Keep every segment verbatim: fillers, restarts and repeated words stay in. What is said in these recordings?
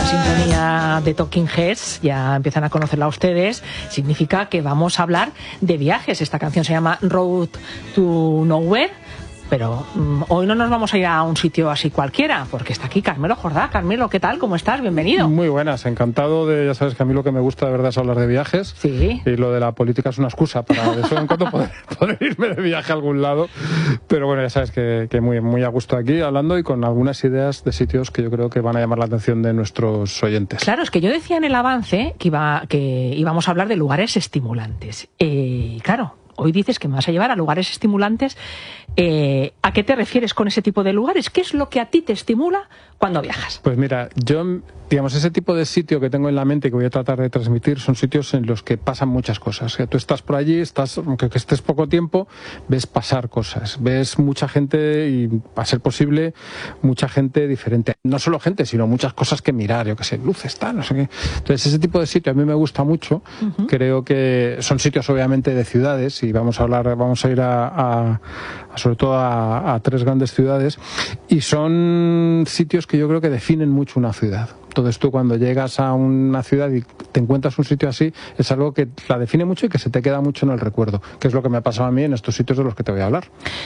sintonía de Talking Heads, ya empiezan a conocerla ustedes, significa que vamos a hablar de viajes. Esta canción se llama Road to Nowhere, pero um, hoy no nos vamos a ir a un sitio así cualquiera, porque está aquí Carmelo Jordá. Carmelo, ¿qué tal? ¿Cómo estás? Bienvenido. Muy buenas, encantado de, ya sabes que a mí lo que me gusta de verdad es hablar de viajes. Sí. Y lo de la política es una excusa para de eso en cuando poder, poder irme de viaje a algún lado. Pero bueno, ya sabes que, que muy, muy a gusto aquí hablando y con algunas ideas de sitios que yo creo que van a llamar la atención de nuestros oyentes. Claro, es que yo decía en el avance que, iba, que íbamos a hablar de lugares estimulantes. Y eh, claro, hoy dices que me vas a llevar a lugares estimulantes. Eh, ¿A qué te refieres con ese tipo de lugares? ¿Qué es lo que a ti te estimula cuando viajas? Pues mira, yo, digamos, ese tipo de sitio que tengo en la mente y que voy a tratar de transmitir son sitios en los que pasan muchas cosas. Que tú estás por allí, estás, aunque estés poco tiempo, ves pasar cosas, ves mucha gente y, a ser posible, mucha gente diferente. No solo gente, sino muchas cosas que mirar, yo qué sé, luces, tal, no sé qué. Entonces, ese tipo de sitio a mí me gusta mucho. Uh-huh. Creo que son sitios, obviamente, de ciudades y vamos a hablar, vamos a ir a, a, a sobre todo a, a tres grandes ciudades y son sitios que yo creo que definen mucho una ciudad. Entonces tú cuando llegas a una ciudad y te encuentras un sitio así, es algo que la define mucho y que se te queda mucho en el recuerdo, que es lo que me ha pasado a mí en estos sitios de los que te voy a hablar.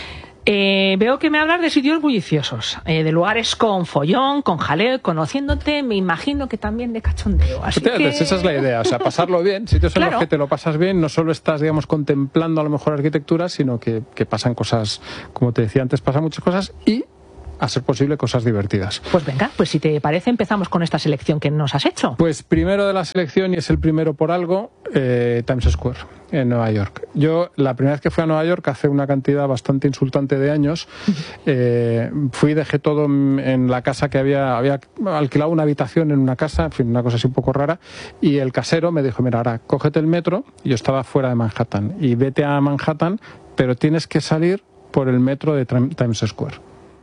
Eh, veo que me hablas de sitios bulliciosos, eh, de lugares con follón, con jaleo, conociéndote, me imagino que también de cachondeo. Así que... Esa es la idea, o sea, pasarlo bien, sitios claro. en los que te lo pasas bien, no solo estás, digamos, contemplando a lo mejor arquitectura, sino que, que pasan cosas, como te decía antes, pasan muchas cosas y, a ser posible, cosas divertidas. Pues venga, pues si te parece empezamos con esta selección que nos has hecho. Pues primero de la selección, y es el primero por algo, eh, Times Square, en Nueva York. Yo, la primera vez que fui a Nueva York, hace una cantidad bastante insultante de años, eh, fui y dejé todo en la casa que había, había alquilado una habitación en una casa, en fin, una cosa así un poco rara, y el casero me dijo, mira, ahora, cógete el metro, y yo estaba fuera de Manhattan, y vete a Manhattan, pero tienes que salir por el metro de Times Square.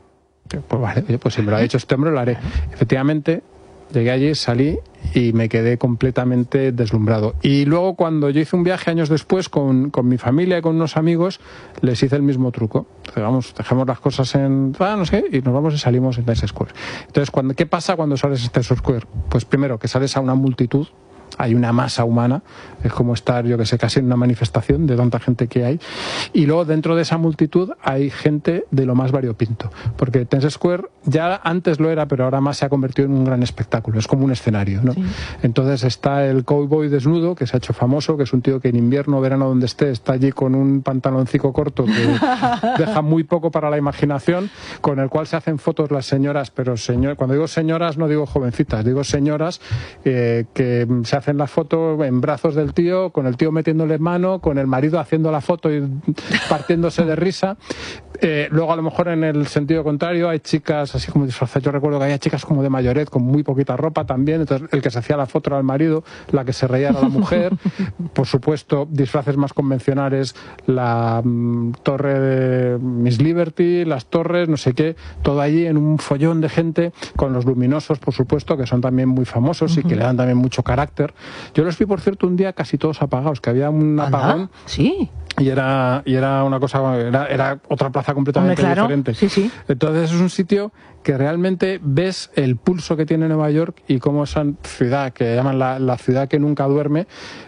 Pues vale, pues si me lo ha dicho este hombre, lo haré. Efectivamente, llegué allí, salí y me quedé completamente deslumbrado. Y luego cuando yo hice un viaje años después con, con mi familia y con unos amigos, les hice el mismo truco. Entonces, vamos, dejamos las cosas en... Ah, no sé, y nos vamos y salimos en Times Square. Entonces, cuando, ¿qué pasa cuando sales en Times Square? Pues primero, que sales a una multitud. Hay una masa humana, es como estar, yo que sé, casi en una manifestación de tanta gente que hay. Y luego dentro de esa multitud hay gente de lo más variopinto. Porque Times Square ya antes lo era, pero ahora más se ha convertido en un gran espectáculo. Es como un escenario, ¿no? Sí. Entonces está el cowboy desnudo, que se ha hecho famoso, que es un tío que en invierno, verano, donde esté, está allí con un pantaloncito corto que deja muy poco para la imaginación, con el cual se hacen fotos las señoras, pero señor, cuando digo señoras no digo jovencitas, digo señoras eh, que se hacen la foto en brazos del tío, con el tío metiéndole mano, con el marido haciendo la foto y partiéndose de risa. Eh, luego a lo mejor en el sentido contrario hay chicas así como disfrazadas. Yo recuerdo que había chicas como de mayoret con muy poquita ropa también, entonces el que se hacía la foto era el marido, la que se reía era la mujer. Por supuesto, disfraces más convencionales, la mm, torre de Miss Liberty, las torres, no sé qué, todo allí en un follón de gente, con los luminosos, por supuesto, que son también muy famosos y que le dan también mucho carácter. Yo los vi, por cierto, un día casi todos apagados, que había un apagón. Sí. Y era, y era una cosa, era, era otra plaza completamente Hombre, claro. diferente. Sí, sí. Entonces es un sitio que realmente ves el pulso que tiene Nueva York y cómo esa ciudad, que llaman la, la ciudad que nunca duerme,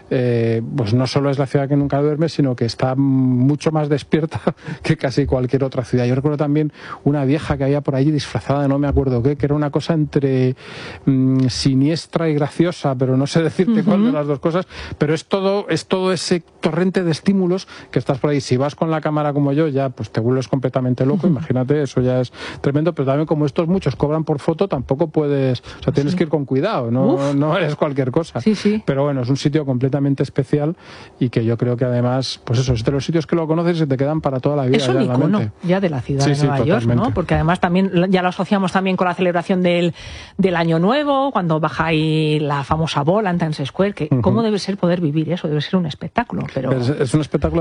eh, pues no solo es la ciudad que nunca duerme, sino que está mucho más despierta que casi cualquier otra ciudad. Yo recuerdo también una vieja que había por allí disfrazada de no me acuerdo qué, que era una cosa entre mmm, siniestra y graciosa, pero no sé decirte uh-huh. cuál de las dos cosas, pero es todo, es todo ese torrente de estímulos que estás por ahí. Si vas con la cámara como yo, ya pues te vuelves completamente loco, uh-huh. imagínate, eso ya es tremendo, pero también como estos muchos cobran por foto, tampoco puedes, o sea, tienes sí. que ir con cuidado, no, no eres cualquier cosa. Sí, sí. Pero bueno, es un sitio completamente especial y que yo creo que además, pues eso, es de los sitios que lo conoces y se te quedan para toda la vida. Es un ya icono en la mente. ya de la ciudad sí, de Nueva sí, York, ¿no? Porque además también ya lo asociamos también con la celebración del, del Año Nuevo, cuando baja ahí la famosa bola en Times Square, que uh-huh. cómo debe ser poder vivir eso, debe ser un espectáculo. Pero es, es un espectáculo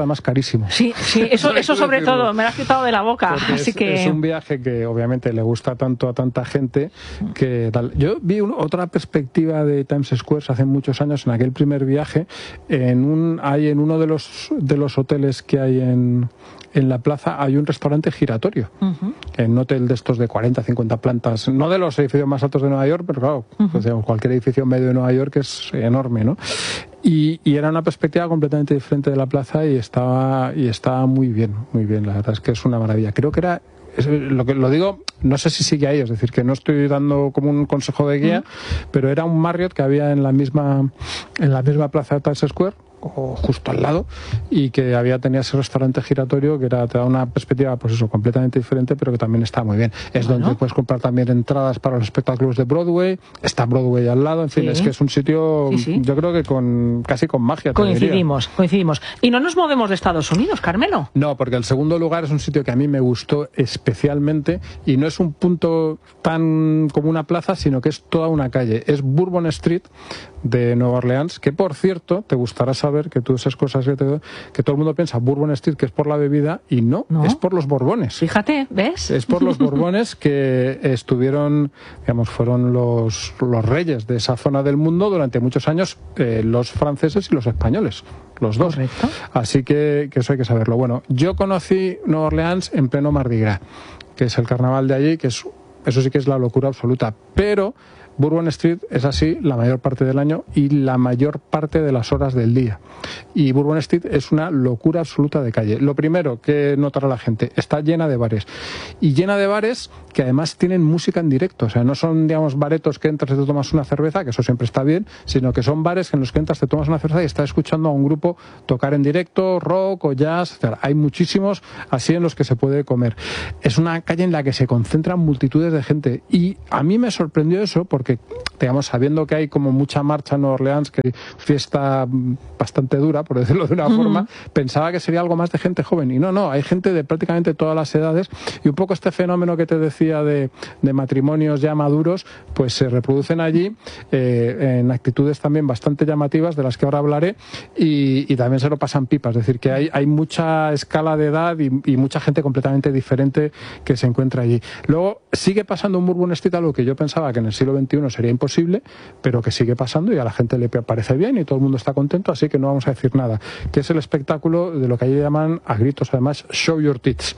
además carísimo. Sí, sí, eso, eso sobre decirlo. todo, me lo has quitado de la boca. Así es, que... es un viaje que obviamente le gusta tanto a tanta gente que tal. Yo vi un, otra perspectiva de Times Square hace muchos años, en aquel primer viaje, en un hay en uno de los de los hoteles que hay en, en la plaza, hay un restaurante giratorio. Uh-huh. En un hotel de estos de cuarenta, cincuenta plantas, no de los edificios más altos de Nueva York, pero claro, uh-huh. pues, digamos, cualquier edificio medio de Nueva York es enorme, ¿no? Y, y era una perspectiva completamente diferente de la plaza y estaba y estaba muy bien, muy bien. La verdad es que es una maravilla. Creo que era Es lo que lo digo, no sé si sigue ahí, es decir, que no estoy dando como un consejo de guía, uh-huh. pero era un Marriott que había en la misma en la misma plaza de Times Square, o justo al lado, y que había tenía ese restaurante giratorio que era te da una perspectiva, pues eso, completamente diferente, pero que también está muy bien. Es bueno. donde puedes comprar también entradas para los espectáculos de Broadway, está Broadway al lado, en fin, sí. es que es un sitio, sí, sí. yo creo que con casi con magia. Coincidimos, coincidimos. Y no nos movemos de Estados Unidos, Carmelo. No, porque el segundo lugar es un sitio que a mí me gustó especialmente, y no es un punto tan como una plaza, sino que es toda una calle. Es Bourbon Street de Nueva Orleans, que por cierto, te gustará saber que tú esas cosas que, te, que todo el mundo piensa Bourbon Street, que es por la bebida, y no, no, es por los Borbones. Fíjate, ¿ves? Es por los Borbones que estuvieron, digamos, fueron los, los reyes de esa zona del mundo durante muchos años, eh, los franceses y los españoles, los dos. Correcto. Así que, que eso hay que saberlo. Bueno, yo conocí Nueva Orleans en pleno Mardi Gras, que es el carnaval de allí, que es, eso sí que es la locura absoluta, pero Bourbon Street es así la mayor parte del año y la mayor parte de las horas del día. Y Bourbon Street es una locura absoluta de calle. Lo primero que notará la gente, está llena de bares. Y llena de bares que además tienen música en directo. O sea, no son, digamos, baretos que entras y te tomas una cerveza, que eso siempre está bien, sino que son bares en los que entras, te tomas una cerveza y estás escuchando a un grupo tocar en directo, rock o jazz, etcétera. Hay muchísimos así en los que se puede comer. Es una calle en la que se concentran multitudes de gente. Y a mí me sorprendió eso porque porque, digamos, sabiendo que hay como mucha marcha en Nueva Orleans, que hay fiesta bastante dura, por decirlo de una uh-huh. forma, pensaba que sería algo más de gente joven. Y no, no, hay gente de prácticamente todas las edades. Y un poco este fenómeno que te decía de, de matrimonios ya maduros, pues se reproducen allí eh, en actitudes también bastante llamativas, de las que ahora hablaré, y, y también se lo pasan pipas. Es decir, que hay, hay mucha escala de edad y, y mucha gente completamente diferente que se encuentra allí. Luego, sigue pasando un Bourbon Street, algo que yo pensaba que en el siglo veintiuno sería imposible, pero que sigue pasando y a la gente le parece bien y todo el mundo está contento, así que no vamos a decir nada, que es el espectáculo de lo que allí llaman a gritos además Show Your Tits.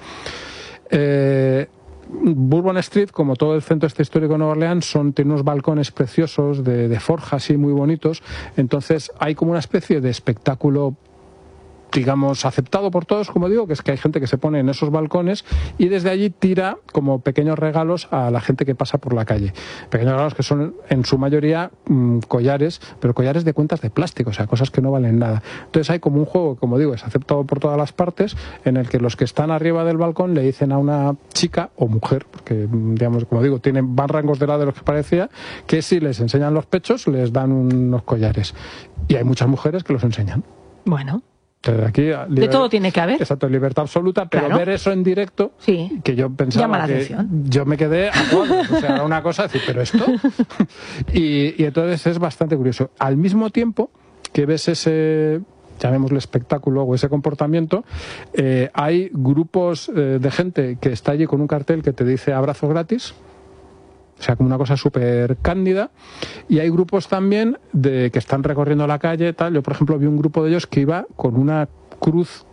Eh, Bourbon Street, como todo el centro este histórico de Nueva Orleans, son, tiene unos balcones preciosos de, de forja así muy bonitos, entonces hay como una especie de espectáculo, digamos, aceptado por todos, como digo, que es que hay gente que se pone en esos balcones y desde allí tira como pequeños regalos a la gente que pasa por la calle. Pequeños regalos que son en su mayoría mmm, collares, pero collares de cuentas de plástico, o sea, cosas que no valen nada. Entonces hay como un juego, como digo, es aceptado por todas las partes, en el que los que están arriba del balcón le dicen a una chica o mujer, porque, digamos, como digo, tienen van rangos de edad de los que parecía, que si les enseñan los pechos les dan unos collares. Y hay muchas mujeres que los enseñan. Bueno. Aquí, liber... de todo tiene que haber. Exacto, libertad absoluta, pero claro. Ver eso en directo, sí. que yo pensaba llama la que atención. Yo me quedé a cuadros, o sea, era una cosa decir, pero esto, y, y entonces es bastante curioso. Al mismo tiempo que ves ese, llamémosle espectáculo o ese comportamiento, eh, hay grupos eh, de gente que está allí con un cartel que te dice abrazo gratis. O sea, como una cosa súper cándida. Y hay grupos también de que están recorriendo la calle, tal. Yo, por ejemplo, vi un grupo de ellos que iba con una cruz,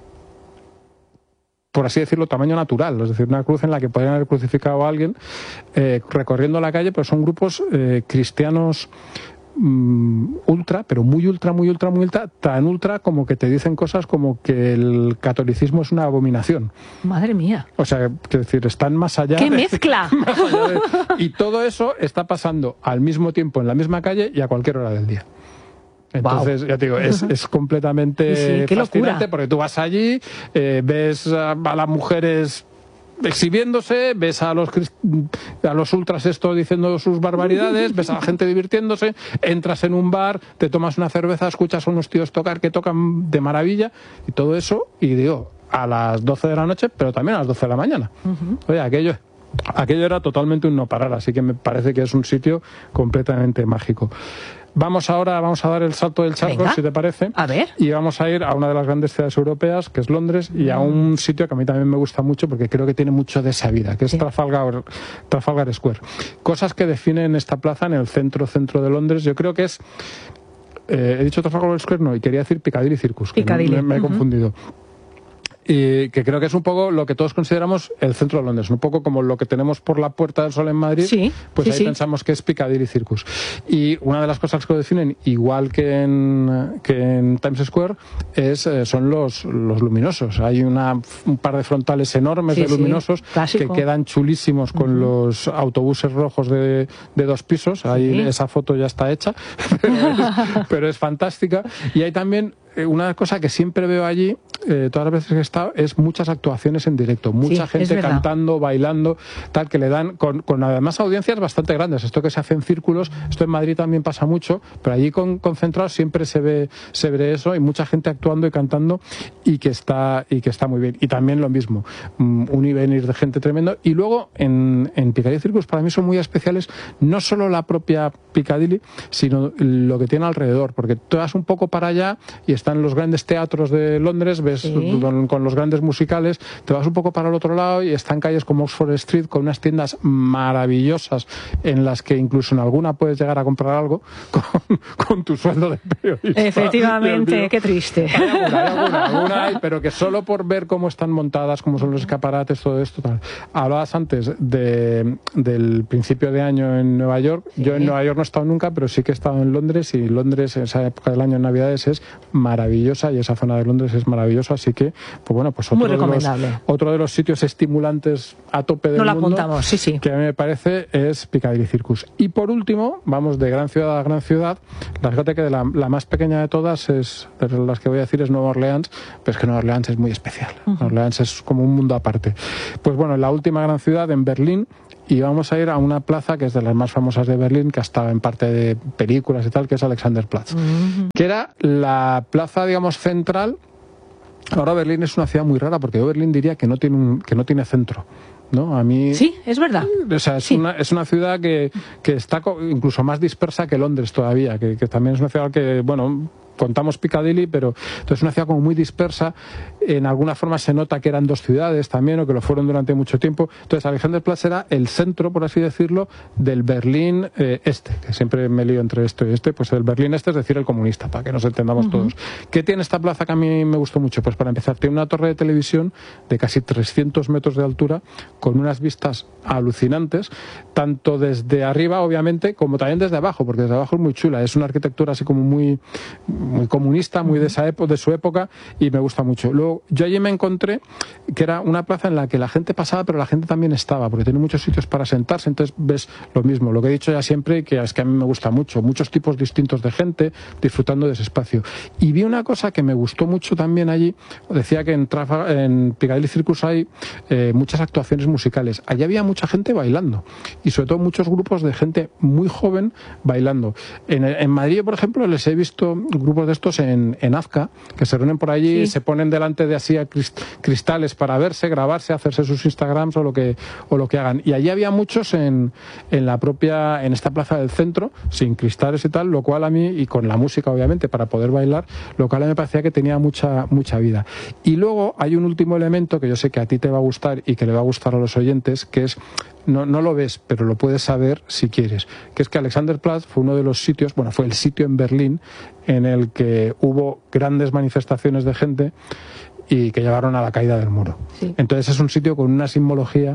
por así decirlo, tamaño natural. Es decir, una cruz en la que podrían haber crucificado a alguien eh, recorriendo la calle, pero son grupos eh, cristianos mm, ultra, pero muy ultra, muy ultra, muy ultra, tan ultra como que te dicen cosas como que el catolicismo es una abominación. Madre mía. O sea, quiero decir, están más allá. ¡Qué de, mezcla! Más allá de, y todo eso está pasando al mismo tiempo en la misma calle y a cualquier hora del día. Entonces, wow. Ya te digo, es, es completamente sí, sí, qué fascinante locura. Porque tú vas allí, eh, ves a, a las mujeres exhibiéndose, ves a los a los ultras esto diciendo sus barbaridades, ves a la gente divirtiéndose, entras en un bar, te tomas una cerveza, escuchas a unos tíos tocar que tocan de maravilla y todo eso, y digo, a las doce de la noche, pero también a las doce de la mañana. Uh-huh. Oye, aquello, aquello era totalmente un no parar, así que me parece que es un sitio completamente mágico. Vamos ahora, vamos a dar el salto del charco, Venga, si te parece. A ver. Y vamos a ir a una de las grandes ciudades europeas, que es Londres, y a un sitio que a mí también me gusta mucho porque creo que tiene mucho de esa vida, que es Sí. Trafalgar, Trafalgar Square. Cosas que definen esta plaza en el centro, centro de Londres, yo creo que es... Eh, he dicho Trafalgar Square, no, y quería decir Piccadilly Circus, que Piccadilly, me, me he ujú. confundido. Y que creo que es un poco lo que todos consideramos el centro de Londres, un poco como lo que tenemos por la Puerta del Sol en Madrid, Sí, pues sí, ahí sí. pensamos que es Piccadilly Circus. Y una de las cosas que lo definen, igual que en, que en Times Square, es, eh, son los, los luminosos. Hay una, un par de frontales enormes Sí, de sí, luminosos clásico. que quedan chulísimos con los autobuses rojos de, de dos pisos. Ahí Sí. esa foto ya está hecha, pero es, pero es fantástica. Y hay también eh, una cosa que siempre veo allí, eh, todas las veces que he estado, es muchas actuaciones en directo, mucha Sí, es gente verdad. cantando, bailando, tal, que le dan con, con además audiencias bastante grandes. Esto que se hace en círculos, esto en Madrid también pasa mucho, pero allí con concentrados siempre se ve se ve eso, y mucha gente actuando y cantando, y que está y que está muy bien. Y también lo mismo, mm, un ir y venir de gente tremendo. Y luego en, en Piccadilly Circus para mí son muy especiales no solo la propia Piccadilly, sino lo que tiene alrededor, porque tú vas un poco para allá y están los grandes teatros de Londres, ves Sí. con, con los grandes musicales, te vas un poco para el otro lado y están calles como Oxford Street con unas tiendas maravillosas en las que incluso en alguna puedes llegar a comprar algo con, con tu sueldo de periodista. Efectivamente, Dios mío. qué triste. Hay alguna, hay alguna, alguna hay, pero que solo por ver cómo están montadas, cómo son los escaparates, todo esto, tal. Hablabas antes de, del principio de año en Nueva York. Sí. Yo en Nueva York no he estado nunca, pero sí que he estado en Londres, y Londres en esa época del año en Navidades es maravillosa, y esa zona de Londres es maravillosa, así que, pues bueno, pues otro, Muy de los, recomendable. otro de los sitios estimulantes a tope del No lo mundo apuntamos, sí, sí. que a mí me parece es Piccadilly Circus. Y por último, vamos de gran ciudad a gran ciudad. La fíjate que de la, la más pequeña de todas, es de las que voy a decir, es Nueva Orleans, pero es que Nueva Orleans es muy especial. Uh-huh. Nueva Orleans es como un mundo aparte. Pues bueno, la última gran ciudad, en Berlín, y vamos a ir a una plaza que es de las más famosas de Berlín, que ha estado en parte de películas y tal, que es Alexanderplatz, Uh-huh. que era la plaza, digamos, central. Ahora Berlín es una ciudad muy rara, porque yo Berlín diría que no tiene un, que no tiene centro, ¿no? A mí Sí, es verdad. o sea, es, Sí. una, es una ciudad que, que está co- incluso más dispersa que Londres todavía, que, que también es una ciudad que, bueno, contamos Piccadilly, pero entonces es una ciudad como muy dispersa. En alguna forma se nota que eran dos ciudades también, o que lo fueron durante mucho tiempo. Entonces Alexanderplatz era el centro, por así decirlo, del Berlín eh, este, que siempre me lío entre esto y este, pues el Berlín este, es decir, el comunista, para que nos entendamos Uh-huh. todos. ¿Qué tiene esta plaza que a mí me gustó mucho? Pues para empezar, tiene una torre de televisión de casi trescientos metros de altura, con unas vistas alucinantes, tanto desde arriba, obviamente, como también desde abajo, porque desde abajo es muy chula. Es una arquitectura así como muy, muy comunista, muy de esa época, de su época, y me gusta mucho. Luego, yo allí me encontré que era una plaza en la que la gente pasaba, pero la gente también estaba, porque tiene muchos sitios para sentarse. Entonces ves lo mismo, lo que he dicho ya siempre, que es que a mí me gusta mucho, muchos tipos distintos de gente disfrutando de ese espacio. Y vi una cosa que me gustó mucho también allí. Decía que en, Trafa, en Piccadilly Circus hay eh, muchas actuaciones musicales. Allí había mucha gente bailando, y sobre todo muchos grupos de gente muy joven bailando. En, en Madrid, por ejemplo, les he visto grupos de estos en, en Azca, que se reúnen por allí, Sí. se ponen delante de así a crist- cristales para verse, grabarse, hacerse sus Instagrams o lo que o lo que hagan. Y allí había muchos en, en la propia, en esta plaza del centro, sin cristales y tal, lo cual a mí, y con la música obviamente para poder bailar, lo cual a mí me parecía que tenía mucha, mucha vida. Y luego hay un último elemento que yo sé que a ti te va a gustar y que le va a gustar a los oyentes, que es, no, no lo ves, pero lo puedes saber si quieres, que es que Alexanderplatz fue uno de los sitios, bueno, fue el sitio en Berlín en el que hubo grandes manifestaciones de gente y que llevaron a la caída del muro. Sí. Entonces es un sitio con una simbología,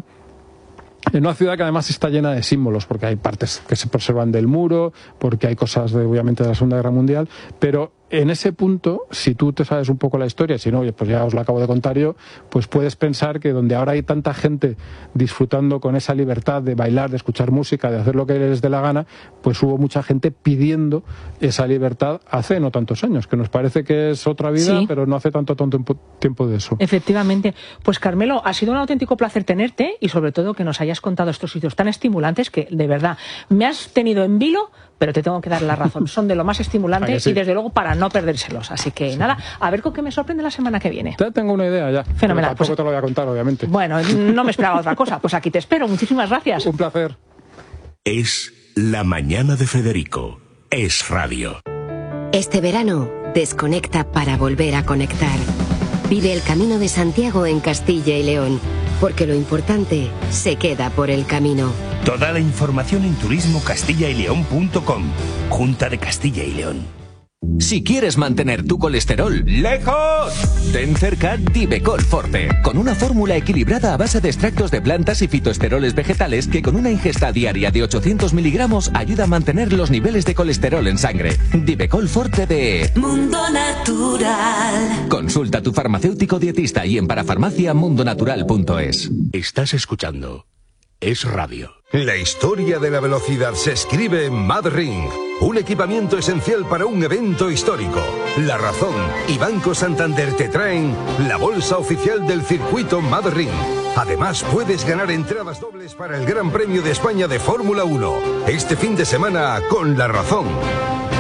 en una ciudad que además está llena de símbolos, porque hay partes que se preservan del muro, porque hay cosas de, obviamente, de la Segunda Guerra Mundial, pero en ese punto, si tú te sabes un poco la historia, si no, oye, pues ya os la acabo de contar yo, pues puedes pensar que donde ahora hay tanta gente disfrutando con esa libertad de bailar, de escuchar música, de hacer lo que les dé la gana, pues hubo mucha gente pidiendo esa libertad hace no tantos años, que nos parece que es otra vida, Sí. pero no hace tanto, tanto tiempo- tiempo de eso. Efectivamente. Pues Carmelo, ha sido un auténtico placer tenerte, y sobre todo que nos hayas contado estos sitios tan estimulantes que, de verdad, me has tenido en vilo, pero te tengo que dar la razón. Son de lo más ¿A que estimulantes sí? y desde luego para no perdérselos. Así que nada, a ver con qué me sorprende la semana que viene. Ya tengo una idea ya. Fenomenal, Pero tampoco pues- te lo voy a contar, obviamente. Bueno, no me esperaba otra cosa. Pues aquí te espero. Muchísimas gracias. Un placer. Es La Mañana de Federico, Es Radio. Este verano, desconecta para volver a conectar. Vive el Camino de Santiago en Castilla y León, porque lo importante se queda por el camino. Toda la información en turismo castilla y león punto com. Junta de Castilla y León. Si quieres mantener tu colesterol lejos, ten cerca Divecol Forte, con una fórmula equilibrada a base de extractos de plantas y fitoesteroles vegetales que con una ingesta diaria de ochocientos miligramos ayuda a mantener los niveles de colesterol en sangre. Divecol Forte de Mundo Natural. Consulta a tu farmacéutico dietista y en parafarmacia mundo natural punto es. Estás escuchando Es Radio. La historia de la velocidad se escribe en MadRing, un equipamiento esencial para un evento histórico. La Razón y Banco Santander te traen la bolsa oficial del circuito MadRing. Además, puedes ganar entradas dobles para el Gran Premio de España de Fórmula uno, este fin de semana con La Razón.